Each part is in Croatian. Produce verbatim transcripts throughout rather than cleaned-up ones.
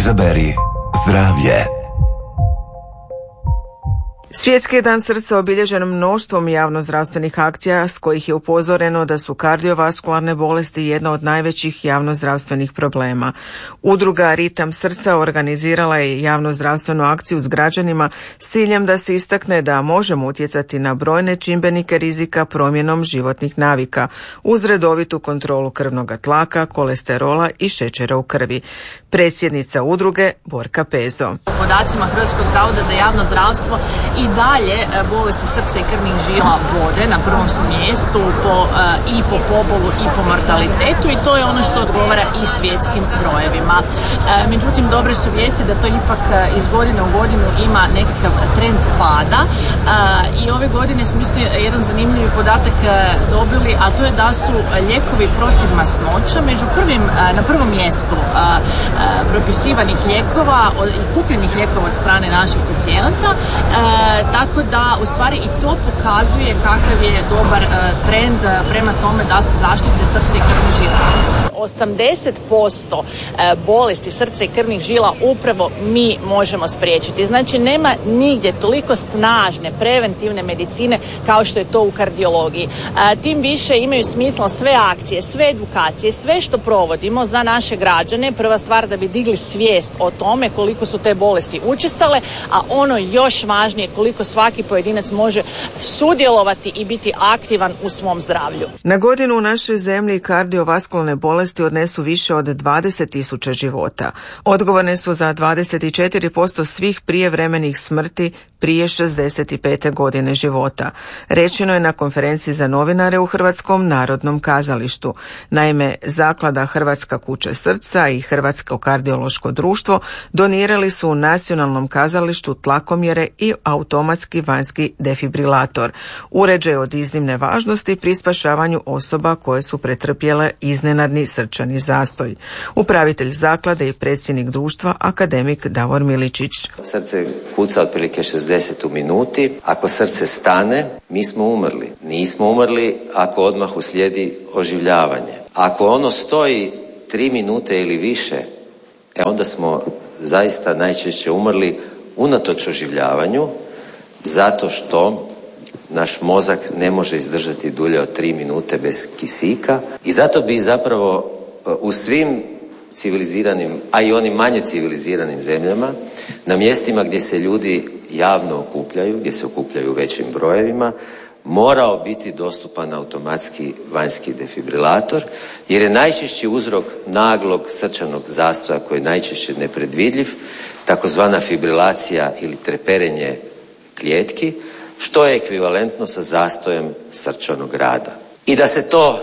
Izaberi zdravlje. Svjetski je dan srca obilježen mnoštvom javnozdravstvenih akcija s kojih je upozoreno da su kardiovaskularne bolesti jedna od najvećih javnozdravstvenih problema. Udruga Ritam srca organizirala je javnozdravstvenu akciju s građanima s ciljem da se istakne da možemo utjecati na brojne čimbenike rizika promjenom životnih navika uz redovitu kontrolu krvnog tlaka, kolesterola i šećera u krvi. Predsjednica udruge Borka Pezo. Po podacima Hrvatskog zavoda za javno zdravstvo i dalje bolesti srca i krvnih žila vode na prvom su mjestu po, i po pobolu i po mortalitetu i to je ono što odgovara i svjetskim brojevima. Međutim, dobre su vijesti da to ipak iz godine u godinu ima nekakav trend pada i ove godine smo jedan zanimljivi podatak dobili, a to je da su lijekovi protiv masnoća među prvim, na prvom mjestu propisivanih lijekova i kupljenih lijekova od strane naših pacijenata. Tako da u stvari i to pokazuje kakav je dobar uh, trend uh, prema tome da se zaštite srce i krvnih žila. osamdeset posto bolesti srca i krvnih žila upravo mi možemo spriječiti. Znači nema nigdje toliko snažne preventivne medicine kao što je to u kardiologiji. Tim više imaju smisla sve akcije, sve edukacije, sve što provodimo za naše građane. Prva stvar da bi digli svijest o tome koliko su te bolesti učestale, a ono još važnije koliko svaki pojedinac može sudjelovati i biti aktivan u svom zdravlju. Na godinu u našoj zemlji kardiovaskularne bolesti odnesu više od dvadeset tisuća života. Odgovorne su za dvadeset četiri posto svih prijevremenih smrti prije šezdeset pete godine života. Rečeno je na konferenciji za novinare u Hrvatskom narodnom kazalištu. Naime, Zaklada Hrvatska kuća srca i Hrvatsko kardiološko društvo donirali su u Nacionalnom kazalištu tlakomjere i automatski vanjski defibrilator. Uređaj od iznimne važnosti pri spašavanju osoba koje su pretrpjele iznenadni srčani zastoj. Upravitelj zaklade i predsjednik društva akademik Davor Miličić. Srce kuca otprilike šezdeset u minuti. Ako srce stane, mi smo umrli. Nismo umrli ako odmah uslijedi oživljavanje. Ako ono stoji tri minute ili više, e onda smo zaista najčešće umrli unatoč oživljavanju, zato što naš mozak ne može izdržati dulje od tri minute bez kisika i zato bi zapravo u svim civiliziranim, a i onim manje civiliziranim zemljama, na mjestima gdje se ljudi javno okupljaju, gdje se okupljaju u većim brojevima, morao biti dostupan automatski vanjski defibrilator, jer je najčešći uzrok naglog srčanog zastoja koji je najčešće nepredvidljiv, takozvana fibrilacija ili treperenje kljetki, što je ekvivalentno sa zastojem srčanog rada. I da se to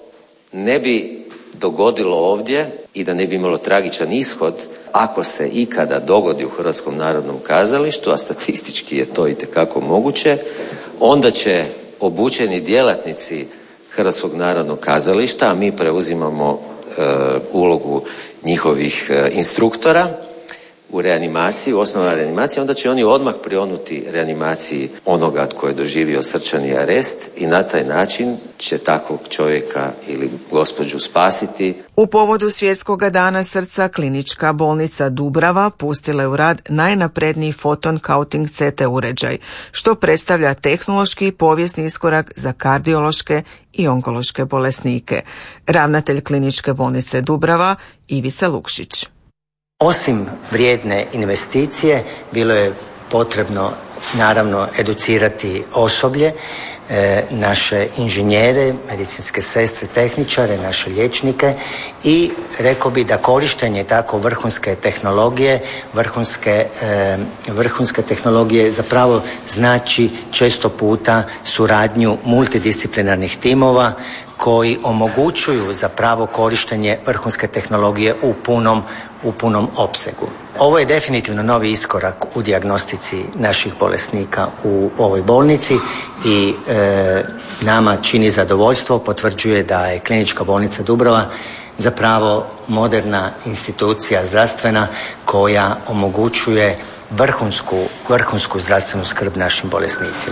ne bi dogodilo ovdje i da ne bi imalo tragičan ishod, ako se ikada dogodi u Hrvatskom narodnom kazalištu, a statistički je to itekako moguće, onda će obučeni djelatnici Hrvatskog narodnog kazališta, a mi preuzimamo e, ulogu njihovih e, instruktora u reanimaciji, u osnovnoj reanimaciji, onda će oni odmah prionuti reanimaciji onoga tko je doživio srčani arest i na taj način će takvog čovjeka ili gospođu spasiti. U povodu Svjetskog dana srca Klinička bolnica Dubrava pustila je u rad najnapredniji foton counting C T uređaj, što predstavlja tehnološki i povijesni iskorak za kardiološke i onkološke bolesnike. Ravnatelj Kliničke bolnice Dubrava Ivica Lukšić. Osim vrijedne investicije, bilo je potrebno naravno educirati osoblje, e, naše inženjere, medicinske sestre, tehničare, naše liječnike i rekao bi da korištenje tako vrhunske tehnologije, vrhunske, e, vrhunske tehnologije zapravo znači često puta suradnju multidisciplinarnih timova koji omogućuju zapravo korištenje vrhunske tehnologije u punom, u punom opsegu. Ovo je definitivno novi iskorak u dijagnostici naših bolesnika u ovoj bolnici i e, nama čini zadovoljstvo, potvrđuje da je Klinička bolnica Dubrava zapravo moderna institucija zdravstvena koja omogućuje vrhunsku, vrhunsku zdravstvenu skrb našim bolesnicima.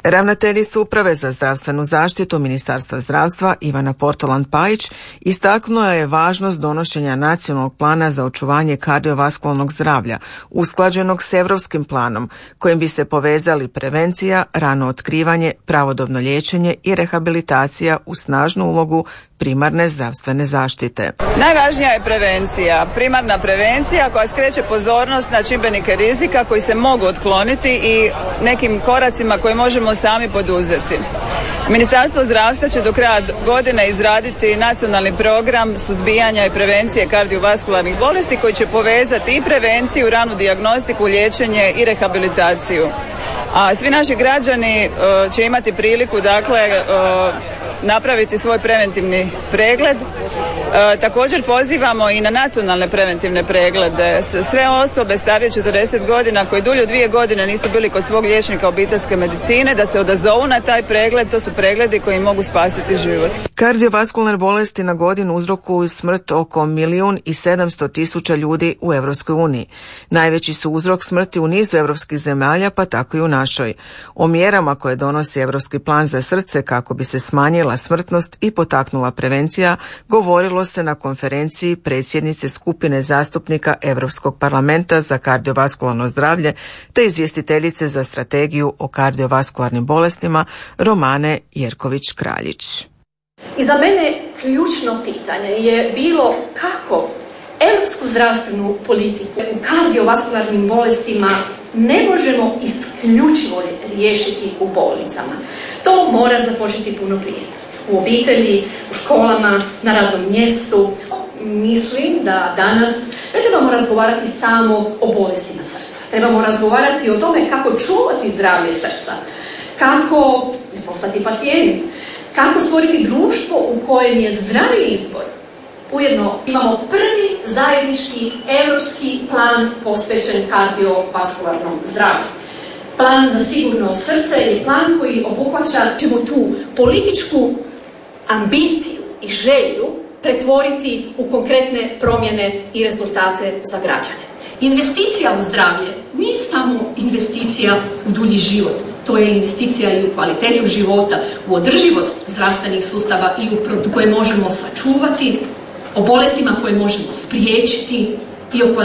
Ravnateljica Uprave za zdravstvenu zaštitu Ministarstva zdravstva Ivana Portolan-Pajić istaknula je važnost donošenja nacionalnog plana za očuvanje kardiovaskularnog zdravlja, usklađenog s europskim planom, kojim bi se povezali prevencija, rano otkrivanje, pravodobno liječenje i rehabilitacija u snažnu ulogu primarne zdravstvene zaštite. Najvažnija je prevencija, primarna prevencija koja skreće pozornost na čimbenike rizika koji se mogu otkloniti i nekim koracima koje možemo sami poduzeti. Ministarstvo zdravstva će do kraja godine izraditi nacionalni program suzbijanja i prevencije kardiovaskularnih bolesti koji će povezati i prevenciju, ranu dijagnostiku, liječenje i rehabilitaciju. A svi naši građani uh, će imati priliku dakle uh, napraviti svoj preventivni pregled. E, također pozivamo i na nacionalne preventivne preglede. Sve osobe starije četrdeset godina koji dulje od dvije godine nisu bili kod svog liječnika obiteljske medicine da se odazovu na taj pregled, to su pregledi koji mogu spasiti život. Kardiovaskularne bolesti na godinu uzrokuju smrt oko milijun i sedamsto tisuća ljudi u Europskoj uniji. Najveći su uzrok smrti u nizu europskih zemalja, pa tako i u našoj. O mjerama koje donosi Europski plan za srce kako bi se smanjila smrtnost i potaknula prevencija govorilo se na konferenciji predsjednice skupine zastupnika Europskog parlamenta za kardiovaskularno zdravlje te izvjestiteljice za strategiju o kardiovaskularnim bolestima Romane Jerković-Kraljić. I za mene ključno pitanje je bilo kako europsku zdravstvenu politiku u kardiovaskularnim bolestima ne možemo isključivo riješiti u bolnicama. To mora započeti puno prije. U obitelji, u školama, na radnom mjestu. Mislim da danas ne trebamo razgovarati samo o bolestima srca. Trebamo razgovarati o tome kako čuvati zdravlje srca, kako ne postati pacijent, kako stvoriti društvo u kojem je zdravi izbor. Ujedno imamo prvi zajednički europski plan posvećen kardiovaskularnom zdravlju. Plan za sigurno srce je plan koji obuhvaća ćemo tu političku ambiciju i želju pretvoriti u konkretne promjene i rezultate za građane. Investicija u zdravlje nije samo investicija u dulji život. To je investicija i u kvalitetu života, u održivost zdravstvenih sustava i u produkt koje možemo sačuvati, o bolestima koje možemo spriječiti i o